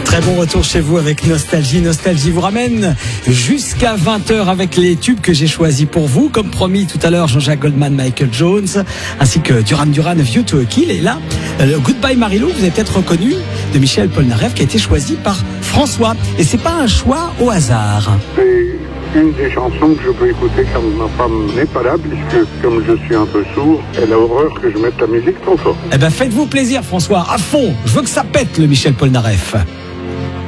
Très bon retour chez vous avec Nostalgie. Nostalgie vous ramène jusqu'à 20h avec les tubes que j'ai choisis pour vous. Comme promis tout à l'heure, Jean-Jacques Goldman, Michael Jones, ainsi que Duran Duran, View to a Kill. Et là, le Goodbye Marilou, vous avez peut-être reconnu, de Michel Polnareff, qui a été choisi par François. Et c'est pas un choix au hasard. C'est une des chansons que je peux écouter quand ma femme n'est pas là, puisque comme je suis un peu sourd, elle a horreur que je mette la musique trop fort. Eh ben faites-vous plaisir François, à fond. Je veux que ça pète le Michel Polnareff.